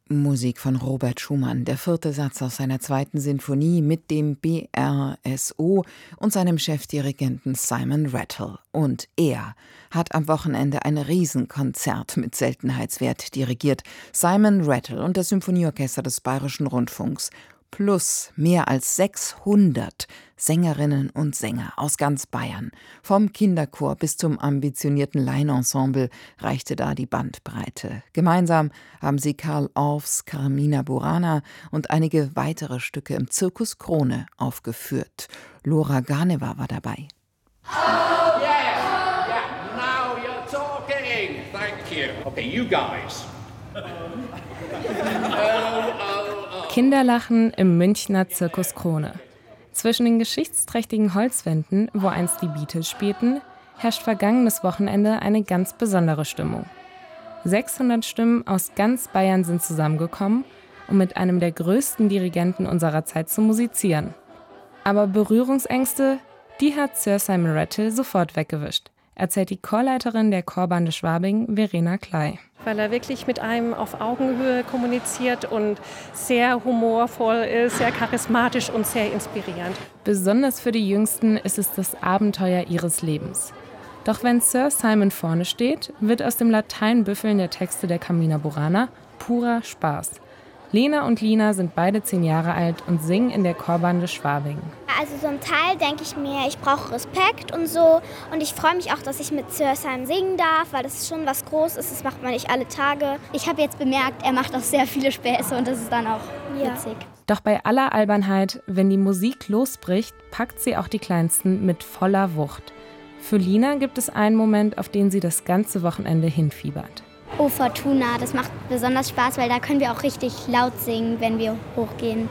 Musik von Robert Schumann, der 4. Satz aus seiner 2. Sinfonie mit dem BRSO und seinem Chefdirigenten Simon Rattle. Und er hat am Wochenende ein Riesenkonzert mit Seltenheitswert dirigiert. Simon Rattle und das Symphonieorchester des Bayerischen Rundfunks. Plus mehr als 600 Sängerinnen und Sänger aus ganz Bayern. Vom Kinderchor bis zum ambitionierten Laienensemble reichte da die Bandbreite. Gemeinsam haben sie Karl Orffs Carmina Burana und einige weitere Stücke im Zirkus Krone aufgeführt. Lora Ganeva war dabei. Oh, yes. Yeah, now you're talking. Thank you. Okay, you guys. Kinderlachen im Münchner Zirkus Krone. Zwischen den geschichtsträchtigen Holzwänden, wo einst die Beatles spielten, herrscht vergangenes Wochenende eine ganz besondere Stimmung. 600 Stimmen aus ganz Bayern sind zusammengekommen, um mit einem der größten Dirigenten unserer Zeit zu musizieren. Aber Berührungsängste, die hat Sir Simon Rattle sofort weggewischt, erzählt die Chorleiterin der Chorbande Schwabing, Verena Klei. Weil er wirklich mit einem auf Augenhöhe kommuniziert und sehr humorvoll ist, sehr charismatisch und sehr inspirierend. Besonders für die Jüngsten ist es das Abenteuer ihres Lebens. Doch wenn Sir Simon vorne steht, wird aus dem Lateinbüffeln der Texte der Carmina Burana purer Spaß. Lena und Lina sind beide 10 Jahre alt und singen in der Chorbande Schwabing. Also so ein Teil denke ich mir, ich brauche Respekt und so. Und ich freue mich auch, dass ich mit Sir Simon singen darf, weil das ist schon was Großes, das macht man nicht alle Tage. Ich habe jetzt bemerkt, er macht auch sehr viele Späße und das ist dann auch witzig. Doch bei aller Albernheit, wenn die Musik losbricht, packt sie auch die Kleinsten mit voller Wucht. Für Lina gibt es einen Moment, auf den sie das ganze Wochenende hinfiebert. Oh, Fortuna, das macht besonders Spaß, weil da können wir auch richtig laut singen, wenn wir hochgehen.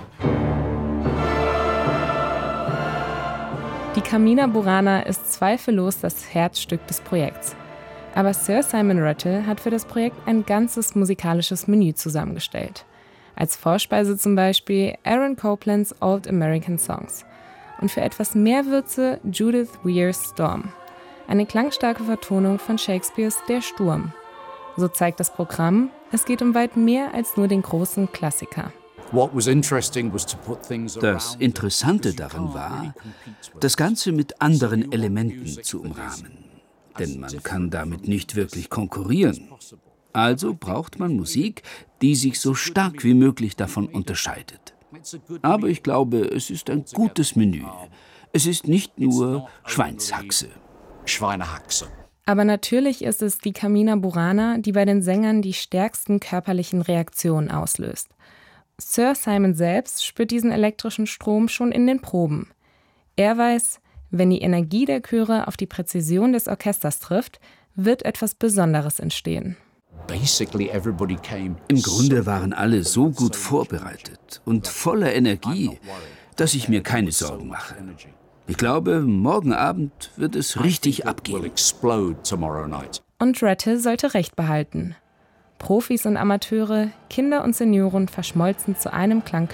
Die Carmina Burana ist zweifellos das Herzstück des Projekts. Aber Sir Simon Rattle hat für das Projekt ein ganzes musikalisches Menü zusammengestellt. Als Vorspeise zum Beispiel Aaron Coplands Old American Songs. Und für etwas mehr Würze Judith Weir's Storm. Eine klangstarke Vertonung von Shakespeares Der Sturm. So zeigt das Programm, es geht um weit mehr als nur den großen Klassiker. Das Interessante daran war, das Ganze mit anderen Elementen zu umrahmen. Denn man kann damit nicht wirklich konkurrieren. Also braucht man Musik, die sich so stark wie möglich davon unterscheidet. Aber ich glaube, es ist ein gutes Menü. Es ist nicht nur Schweinshaxe. Aber natürlich ist es die Carmina Burana, die bei den Sängern die stärksten körperlichen Reaktionen auslöst. Sir Simon selbst spürt diesen elektrischen Strom schon in den Proben. Er weiß, wenn die Energie der Chöre auf die Präzision des Orchesters trifft, wird etwas Besonderes entstehen. Im Grunde waren alle so gut vorbereitet und voller Energie, dass ich mir keine Sorgen mache. Ich glaube, morgen Abend wird es richtig abgehen. Und Rattle sollte Recht behalten. Profis und Amateure, Kinder und Senioren verschmolzen zu einem Klang